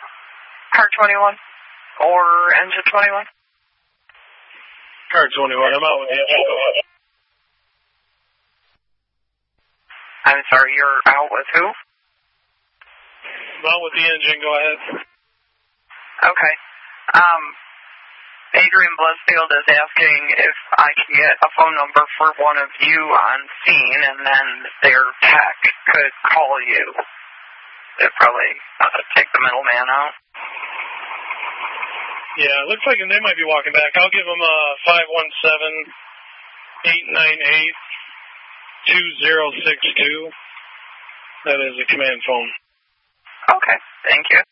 Car 21 or engine 21? Car 21, I'm out with the engine. Go ahead. I'm sorry, you're out with who? I'm out with the engine, go ahead. Okay. Adrian Blissfield is asking if I can get a phone number for one of you on scene, and then their tech could call you. They'd probably take the middleman out. Yeah, it looks like they might be walking back. I'll give them 517-898-2062. That is a command phone. Okay, thank you.